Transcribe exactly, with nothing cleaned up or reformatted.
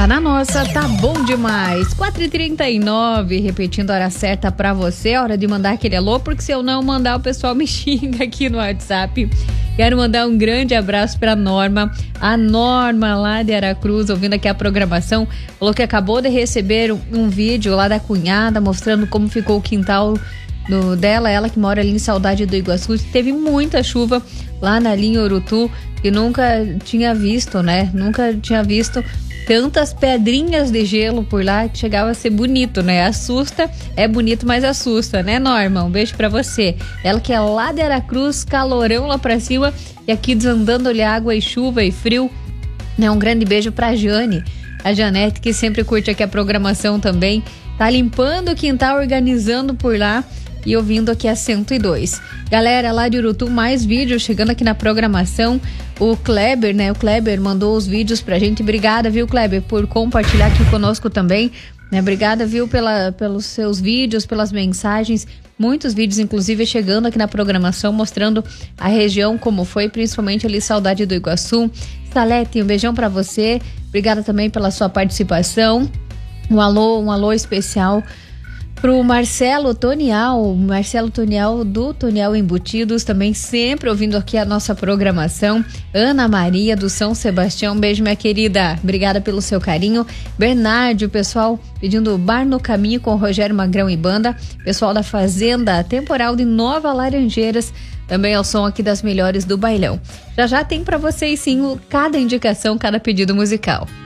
Tá na nossa, tá bom demais. quatro e trinta e nove, repetindo a hora certa pra você, hora de mandar aquele alô, porque se eu não mandar o pessoal me xinga aqui no WhatsApp. Quero mandar um grande abraço pra Norma, a Norma lá de Aracruz, ouvindo aqui a programação, falou que acabou de receber um, um vídeo lá da cunhada, mostrando como ficou o quintal do, dela, ela que mora ali em Saudade do Iguaçu. Teve muita chuva lá na linha Urutu, que nunca tinha visto, né? Nunca tinha visto tantas pedrinhas de gelo por lá, que chegava a ser bonito, né? Assusta, é bonito, mas assusta, né, Norma? Um beijo pra você. Ela que é lá de Aracruz, calorão lá pra cima, e aqui desandando-lhe água e chuva e frio, né? Um grande beijo pra Jane, a Janete, que sempre curte aqui a programação também, tá limpando o quintal, organizando por lá e ouvindo aqui a cento e dois. Galera lá de Urutu, mais vídeos chegando aqui na programação. O Kleber, né? O Kleber mandou os vídeos pra gente. Obrigada, viu, Kleber, por compartilhar aqui conosco também. Né? Obrigada, viu, pela, pelos seus vídeos, pelas mensagens. Muitos vídeos, inclusive, chegando aqui na programação, mostrando a região como foi, principalmente ali Saudade do Iguaçu. Salete, um beijão pra você. Obrigada também pela sua participação. Um alô, um alô especial pro Marcelo Tonial, Marcelo Tonial do Tonial Embutidos, também sempre ouvindo aqui a nossa programação. Ana Maria do São Sebastião, um beijo, minha querida, obrigada pelo seu carinho. Bernardo, o pessoal pedindo Bar no Caminho com Rogério Magrão e banda. Pessoal da Fazenda Temporal de Nova Laranjeiras, também ao som aqui das melhores do bailão. Já já tem pra vocês sim o, cada indicação, cada pedido musical.